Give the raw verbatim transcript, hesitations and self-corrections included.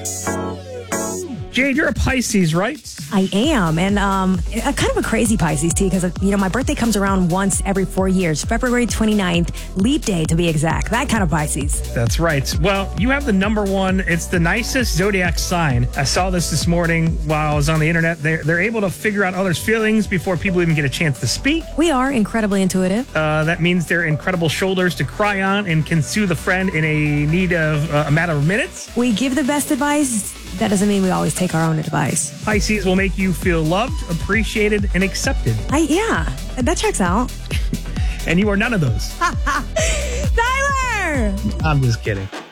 Jade, you're a Pisces, right? I am, and um, a kind of a crazy Pisces, too, because, you know, my birthday comes around once every four years, February twenty-ninth, leap day to be exact, that kind of Pisces. That's right. Well, you have the number one. It's the nicest zodiac sign. I saw this this morning while I was on the internet. They're, they're able to figure out others' feelings before people even get a chance to speak. We are incredibly intuitive. Uh, that means they're incredible shoulders to cry on and can soothe a friend in a need of uh, a matter of minutes. We give the best advice. That doesn't mean we always take our own advice. Pisces will make you feel loved, appreciated, and accepted. I yeah, that checks out. And you are none of those. Tyler! I'm just kidding.